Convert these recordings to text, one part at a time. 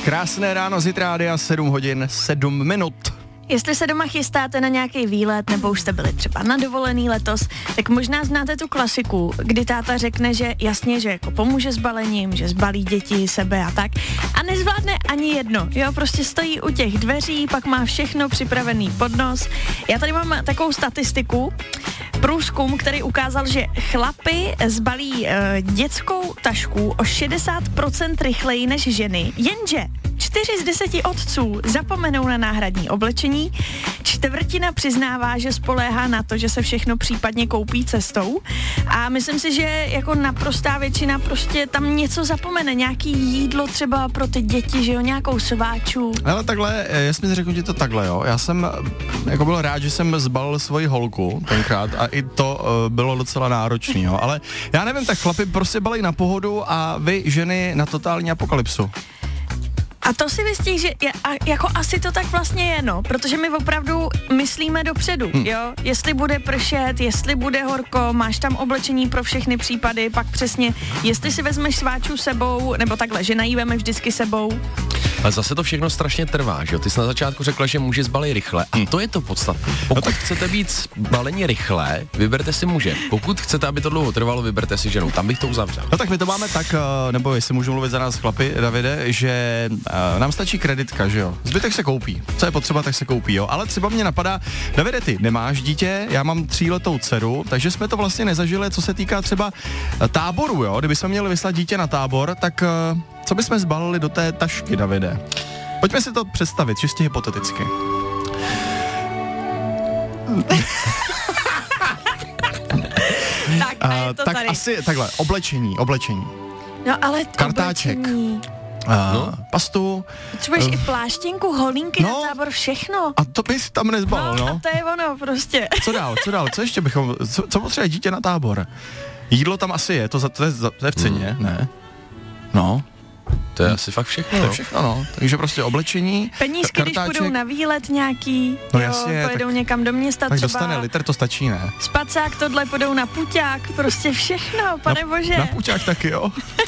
Krásné ráno z Rádia, 7 hodin 7 minut. Jestli se doma chystáte na nějaký výlet, nebo už jste byli třeba na dovolený letos, tak možná znáte tu klasiku, kdy táta řekne, že jasně, že jako pomůže s balením, že zbalí děti, sebe a tak. A nezvládne ani jedno, jo, prostě stojí u těch dveří, pak má všechno připravený pod nos. Já tady mám takovou statistiku, průzkum, který ukázal, že chlapi zbalí dětskou tašku o 60% rychleji než ženy, jenže 4 z 10 otců zapomenou na náhradní oblečení, čtvrtina přiznává, že spoléhá na to, že se všechno případně koupí cestou a myslím si, že jako naprostá většina prostě tam něco zapomene, nějaký jídlo třeba pro ty děti, že jo, nějakou sváču. Ale takhle, já jsem si řekl ti to takhle, jo, já jsem jako byl rád, že jsem zbalil svoji holku tenkrát a i to bylo docela náročný, jo, ale já nevím, tak chlapi prostě balí na pohodu a vy ženy na totální apokalypsu. A to si myslím, že jako asi to tak vlastně je, no, protože my opravdu myslíme dopředu, jo, jestli bude pršet, jestli bude horko, máš tam oblečení pro všechny případy, pak přesně, jestli si vezmeš sváču sebou, nebo takhle, že ji veme vždycky sebou. Ale zase to všechno strašně trvá, že jo? Ty jsi na začátku řekla, že muži zbalí rychle a to je to podstatné. Pokud chcete být balení rychle, vyberte si muže. Pokud chcete, aby to dlouho trvalo, vyberte si ženu. Tam bych to uzavřel. No tak my to máme tak, nebo jestli můžu mluvit za nás chlapi, Davide, že nám stačí kreditka, že jo? Zbytek se koupí. Co je potřeba, tak se koupí, jo? Ale třeba mě napadá, Davide, ty nemáš dítě, já mám 3letou dceru, takže jsme to vlastně nezažili, co se týká třeba táboru, jo? Kdyby jsme měli vyslat dítě na tábor, tak co bychom zbalili do té tašky, Davide? Pojďme si to představit, čistě hypoteticky. Tak, a je to tak tady. asi takhle, oblečení. No ale kartáček. oblečení. Pastu. Potřebuješ i pláštěnku, holínky na tábor, všechno. A to bys tam nezbalil, no. A to je ono prostě. Co dál? Co ještě bychom, co potřebuje dítě na tábor? Jídlo tam asi je, to je v ceně, ne? No. To je asi fakt všechno. To je všechno, no. Takže prostě oblečení, penízky, kartáček. Když půjdou na výlet nějaký, no jo, jasně, pojedou tak, někam do města tak třeba. dostane litr, to stačí, ne? Spacák, tohle, půjdou na puťák, prostě všechno, pane bože. Na puťák taky, jo.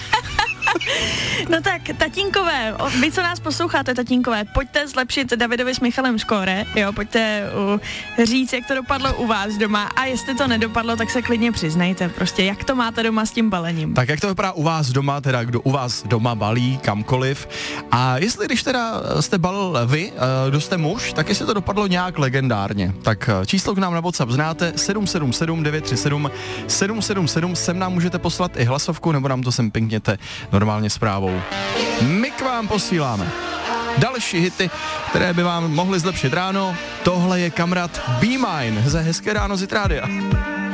No tak, tatínkové, vy, co nás posloucháte, tatínkové, pojďte zlepšit Davidovi s Michalem skóre, jo, pojďte říct, jak to dopadlo u vás doma a jestli to nedopadlo, tak se klidně přiznejte, prostě jak to máte doma s tím balením. Tak jak to vypadá u vás doma, teda kdo u vás doma balí, kamkoliv, a jestli když teda jste balil vy, kdo jste muž, tak jestli to dopadlo nějak legendárně, tak číslo k nám na WhatsApp znáte 777 937 777, sem nám můžete poslat i hlasovku, nebo nám to sem pinkněte normálně zprávou. My k vám posíláme další hity, které by vám mohly zlepšit ráno. Tohle je Kamrat Be Mine ze Hezké ráno z Rádia.